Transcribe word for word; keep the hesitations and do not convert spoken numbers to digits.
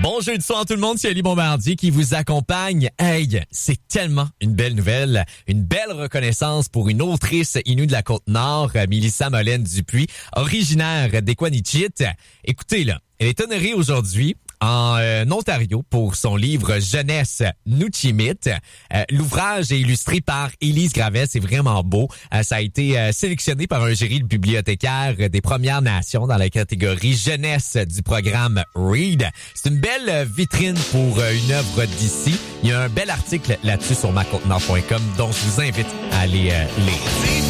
Bon jeudi soir tout le monde, c'est Ali Bombardier qui vous accompagne. Hey, c'est tellement une belle nouvelle, une belle reconnaissance pour une autrice inoue de la Côte-Nord, Mélissa Molène Dupuis, originaire d'Equanichit. Écoutez là, elle est honorée aujourd'hui en euh, Ontario pour son livre Jeunesse Nuchimit. Euh, l'ouvrage est illustré par Élise Gravel, c'est vraiment beau. Euh, ça a été euh, sélectionné par un jury de bibliothécaires des Premières Nations dans la catégorie Jeunesse du programme Read. C'est une belle vitrine pour euh, une œuvre d'ici. Il y a un bel article là-dessus sur ma côte nord point com dont je vous invite à aller euh, lire.